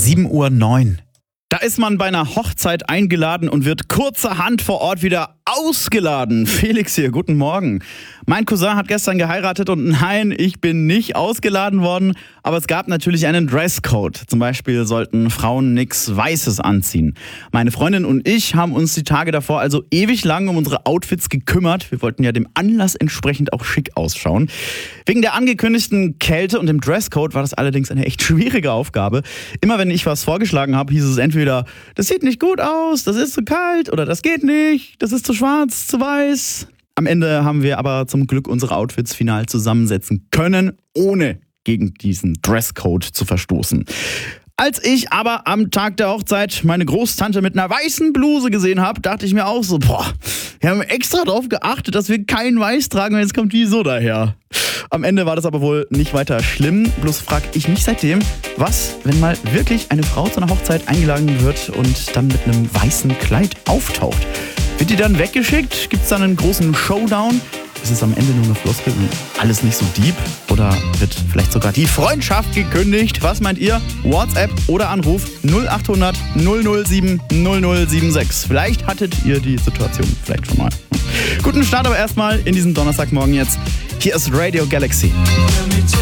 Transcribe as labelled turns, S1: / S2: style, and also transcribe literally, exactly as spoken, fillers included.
S1: sieben Uhr neun. Da ist man bei einer Hochzeit eingeladen und wird kurzerhand vor Ort wieder ausgeladen. Felix hier, guten Morgen. Mein Cousin hat gestern geheiratet und nein, ich bin nicht ausgeladen worden, aber es gab natürlich einen Dresscode. Zum Beispiel sollten Frauen nichts Weißes anziehen. Meine Freundin und ich haben uns die Tage davor also ewig lang um unsere Outfits gekümmert. Wir wollten ja dem Anlass entsprechend auch schick ausschauen. Wegen der angekündigten Kälte und dem Dresscode war das allerdings eine echt schwierige Aufgabe. Immer wenn ich was vorgeschlagen habe, hieß es entweder, das sieht nicht gut aus, das ist zu kalt oder das geht nicht, das ist zu schwarz, zu weiß. Am Ende haben wir aber zum Glück unsere Outfits final zusammensetzen können, ohne gegen diesen Dresscode zu verstoßen. Als ich aber am Tag der Hochzeit meine Großtante mit einer weißen Bluse gesehen habe, dachte ich mir auch so, boah, wir haben extra darauf geachtet, dass wir kein Weiß tragen und jetzt kommt die so daher. Am Ende war das aber wohl nicht weiter schlimm, bloß frage ich mich seitdem, was, wenn mal wirklich eine Frau zu einer Hochzeit eingeladen wird und dann mit einem weißen Kleid auftaucht? Wird die dann weggeschickt? Gibt es dann einen großen Showdown? Ist es am Ende nur eine Floskel und alles nicht so deep? Oder wird vielleicht sogar die Freundschaft gekündigt? Was meint ihr? WhatsApp oder Anruf null acht hundert null null sieben null null sieben sechs. Vielleicht hattet ihr die Situation vielleicht schon mal. Guten Start aber erstmal in diesen Donnerstagmorgen jetzt. Hier ist Radio Galaxy.